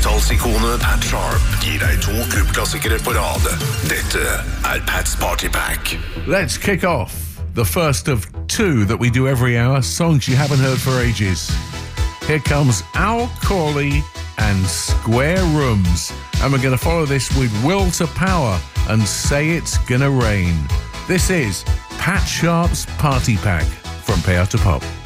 80-tallsikonet Pat Sharp gir deg 2 klubbklassikere på rad. Dette Pat's Party Pack. Let's kick off the first of 2 that we do every hour, songs you haven't heard for ages. Here comes Al Corley and Square Rooms, and we're going to follow this with Will to Power and Say It's Gonna Rain. This is Pat Sharp's Party Pack from Pay Out to Pop.